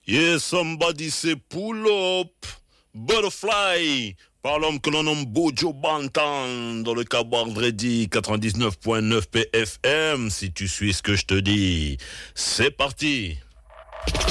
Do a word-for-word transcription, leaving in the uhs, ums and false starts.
Yeah, somebody say pull up, butterfly, par l'homme que l'on nomme Bojo Bantan, dans le Cabaret Ready quatre-vingt-dix-neuf point neuf P F M, si tu suis ce que je te dis. C'est parti.